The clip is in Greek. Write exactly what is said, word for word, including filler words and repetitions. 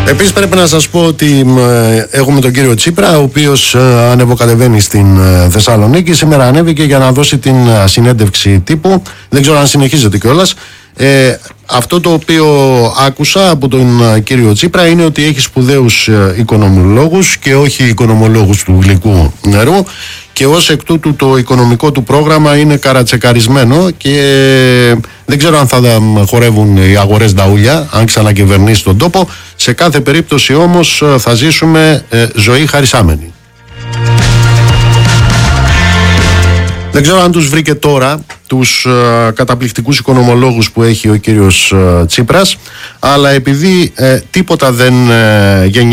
Επίσης πρέπει να σας πω ότι έχουμε τον κύριο Τσίπρα, ο οποίος ανεβοκατεβαίνει στην Θεσσαλονίκη. Σήμερα ανέβηκε για να δώσει την συνέντευξη τύπου. Δεν ξέρω αν συνεχίζεται κιόλας. Ε, αυτό το οποίο άκουσα από τον κύριο Τσίπρα είναι ότι έχει σπουδαίους οικονομολόγους και όχι οικονομολόγους του γλυκού νερού, και ως εκ τούτου το οικονομικό του πρόγραμμα είναι καρατσεκαρισμένο και δεν ξέρω αν θα χορεύουν οι αγορές νταούλια αν ξανακυβερνήσει τον τόπο. Σε κάθε περίπτωση όμως θα ζήσουμε ε, ζωή χαρισάμενη. Δεν ξέρω αν τους βρήκε τώρα τους ε, καταπληκτικούς οικονομολόγους που έχει ο κύριος ε, Τσίπρας, αλλά επειδή ε, τίποτα δεν ε, γεννιέται